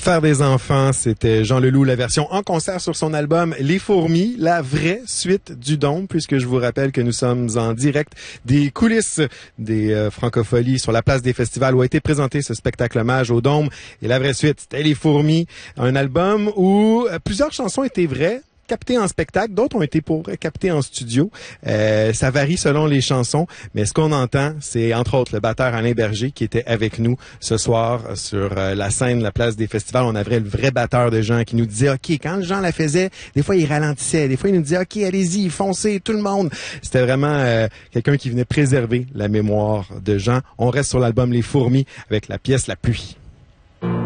Faire des enfants, c'était Jean Leloup, la version en concert sur son album Les Fourmis, la vraie suite du Dôme, puisque je vous rappelle que nous sommes en direct des coulisses des Francopholies sur la place des festivals où a été présenté ce spectacle hommage au Dôme. Et la vraie suite, c'était Les Fourmis, un album où plusieurs chansons étaient vraies, captées en spectacle, d'autres ont été captées en studio. Ça varie selon les chansons, mais ce qu'on entend, c'est entre autres le batteur Alain Berger qui était avec nous ce soir sur la scène, la place des festivals. On avait le vrai batteur de Jean qui nous disait, OK, quand Jean la faisait, des fois il ralentissait, des fois il nous disait, OK, allez-y, foncez, tout le monde. C'était vraiment quelqu'un qui venait préserver la mémoire de Jean. On reste sur l'album Les Fourmis avec la pièce La Pluie.